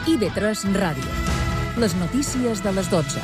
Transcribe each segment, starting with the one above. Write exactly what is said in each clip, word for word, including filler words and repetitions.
I B tres Ràdio. Les notícies de les dotze.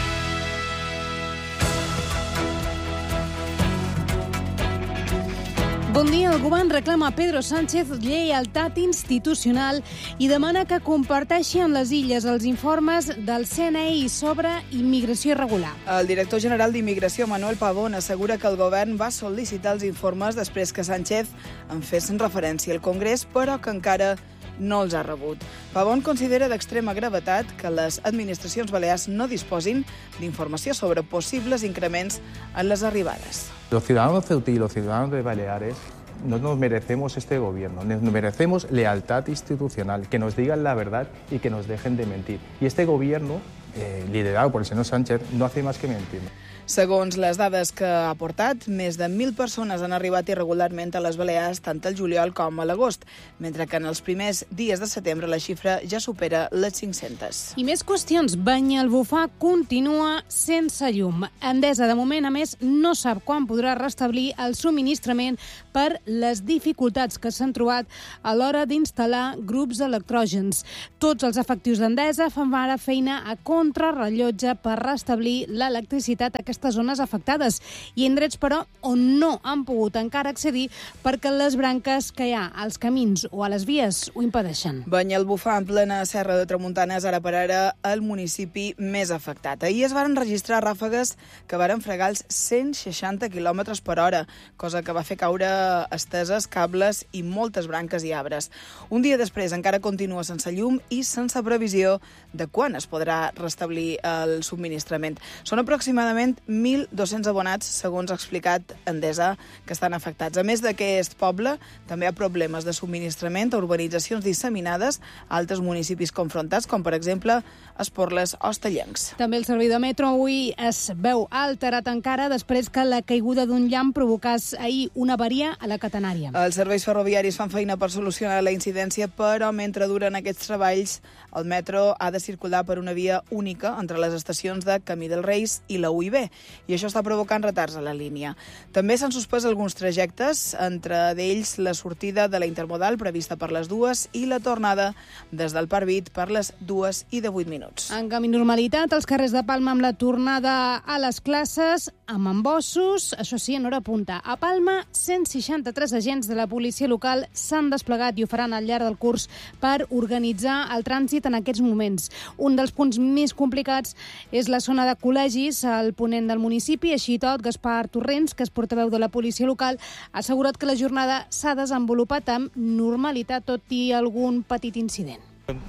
Bon dia. El govern reclama a Pedro Sánchez lleialtat institucional i demana que comparteixi amb les Illes els informes del C N I sobre immigració irregular. El director general d'Immigració, Manuel Pavón, assegura que el govern va sol·licitar els informes després que Sánchez en fes referència al Congrés, però que encara no els ha rebut. Pavón considera d'extrema gravetat que les administracions balears no disposin d'informació sobre possibles increments en les arribades. Los ciudadanos ceutí y los ciudadanos de Baleares no nos merecemos este gobierno, nos merecemos lealtad institucional, que nos digan la verdad y que nos dejen de mentir. Y este gobierno, eh, liderado por el señor Sánchez, no hace más que mentir. Segons les dades que ha aportat, més de mil persones han arribat irregularment a les Balears tant al juliol com a l'agost, mentre que en els primers dies de setembre la xifra ja supera les cinc-centes. I més qüestions. Banyalbufar continua sense llum. Endesa, de moment, a més, no sap quan podrà restablir el subministrament per les dificultats que s'han trobat a l'hora d'instal·lar grups electrògens. Tots els efectius d'Endesa fan ara feina a contrarrellotge per restablir l'electricitat a aquestes zones afectades i indrets, però, on no han pogut encara accedir perquè les branques que hi ha als camins o a les vies ho impedeixen. Banyalbufar en plena Serra de Tramuntana és ara per ara el municipi més afectat. Ahir es varen registrar ràfegues que varen fregar els cent seixanta quilòmetres per hora, cosa que va fer caure esteses, cables i moltes branques i arbres. Un dia després encara continua sense llum i sense previsió de quan es podrà restablir el subministrament. Són aproximadament mil dos-cents abonats, segons ha explicat Endesa, que estan afectats. A més d'aquest poble, també hi ha problemes de subministrament a urbanitzacions disseminades a altres municipis confrontats, com per exemple Esporles o Estellencs. També el servei de metro avui es veu alterat encara després que la caiguda d'un llamp provocàs ahir una avaria a la catenària. Els serveis ferroviaris fan feina per solucionar la incidència, però mentre duren aquests treballs, el metro ha de circular per una via única entre les estacions de Camí dels Reis i la U I B, i això està provocant retards a la línia. També s'han suspès alguns trajectes, entre d'ells la sortida de la intermodal prevista per les dues i la tornada des del Parvit per les dues i de vuit minuts. En canvi, normalitat als carrers de Palma amb la tornada a les classes, amb embossos, això sí, en hora punta. A Palma, cent seixanta-tres agents de la policia local s'han desplegat i ho faran al llarg del curs per organitzar el trànsit en aquests moments. Un dels punts més complicats és la zona de col·legis, al ponent del municipi. Així i tot, Gaspar Torrents, que és portaveu de la policia local, ha assegurat que la jornada s'ha desenvolupat amb normalitat, tot i algun petit incident.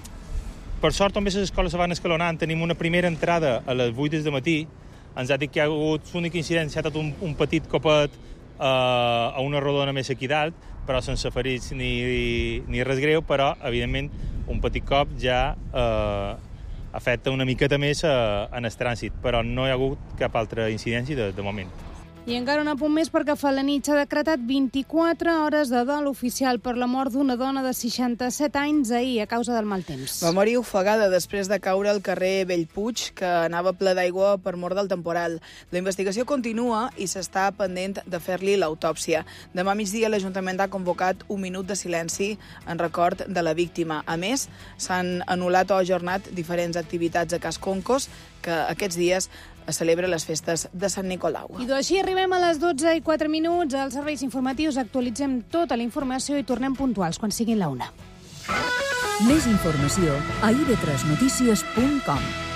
Per sort, també les escoles se van escalonant. Tenim una primera entrada a les vuit del matí. Ens ha dit que hi ha hagut l'única incidència, ha estat un, un petit copet eh, a una rodona més aquí dalt, però sense ferits ni, ni res greu, però, evidentment, un petit cop ja eh, afecta una miqueta més eh, en el trànsit, però no hi ha hagut cap altra incidència de, de moment. I encara un apunt més perquè Felanitx ha decretat vint-i-quatre hores de dol oficial per la mort d'una dona de seixanta-set anys ahir a causa del mal temps. Va morir ofegada després de caure al carrer Bellpuig, que anava ple d'aigua per mort del temporal. La investigació continua i s'està pendent de fer-li l'autòpsia. Demà migdia l'Ajuntament ha convocat un minut de silenci en record de la víctima. A més, s'han anul·lat o ajornat diferents activitats a Cas Concos, que aquests dies es celebra les festes de Sant Nicolau. I així arribem a les dotze i quatre minuts. Als serveis informatius actualitzem tota la informació i tornem puntuals quan siguin la una. Més informació a i be tres notícies punt com.